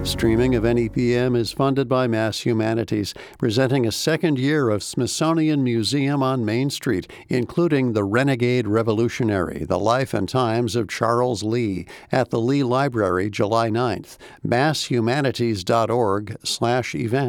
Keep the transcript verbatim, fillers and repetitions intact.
Streaming of N E P M is funded by Mass Humanities, presenting a second year of Smithsonian Museum on Main Street, including The Renegade Revolutionary, The Life and Times of Charles Lee, at the Lee Library, July ninth. mass humanities dot org slash events.